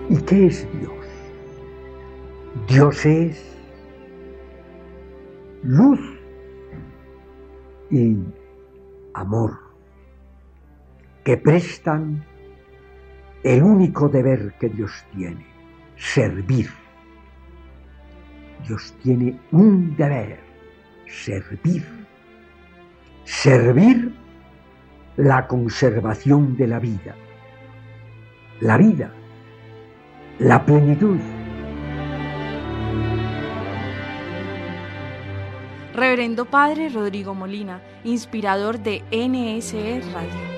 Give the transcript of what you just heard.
¿Y qué es Dios? Dios es luz y amor, que prestan el único deber que Dios tiene: servir. Dios tiene un deber: servir. Servir la conservación de la vida, la plenitud. Reverendo Padre Rodrigo Molina, inspirador de NSE Radio.